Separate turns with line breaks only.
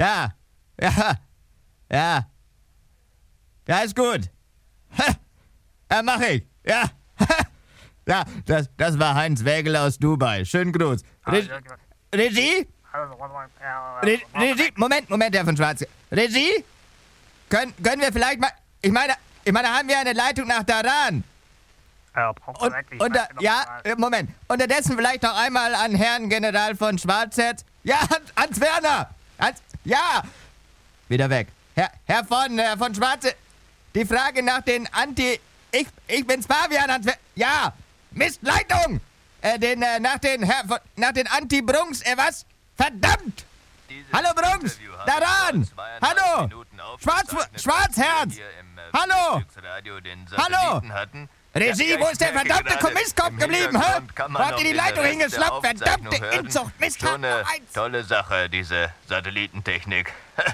Ja. Ja. Ja. Ja, ist gut. Ja, mach ich. Ja. Ja, das war Heinz Wägel aus Dubai. Schönen Gruß. Regie? Regie? Moment, Herr von Schwarz. Regie? Können wir vielleicht mal... Ich meine, haben wir eine Leitung nach Daran? Moment. Unterdessen vielleicht noch einmal an Herrn General von Schwarzherz. Ja, Hans Werner. Ja. Wieder weg. Herr von Schwarze. Die Frage nach den Ich bin's Fabian, Hans Werner. Ja. Mist, Leitung. Nach den Anti-Brunks, was? Verdammt. Hallo Brunks. Daran. Hallo. Schwarzherz. Hallo. Hallo. Regie, wo ist der verdammte Kommisskopf geblieben, hä? Wo habt ihr die Leitung hingeschlappt? Verdammte Inzucht, Mist,
Schon eine tolle Sache, diese Satellitentechnik.